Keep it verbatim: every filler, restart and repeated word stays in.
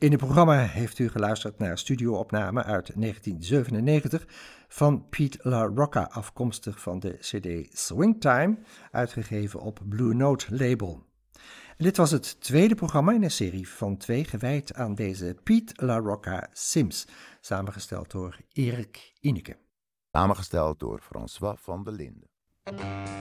In het programma heeft u geluisterd naar studio-opname uit negentien zevenennegentig van Pete La Rocca, afkomstig van de cd Swingtime, uitgegeven op Blue Note label. En dit was het tweede programma in een serie van twee gewijd aan deze Pete La Rocca Sims, samengesteld door Erik Ineke. Samengesteld door François van der Linden.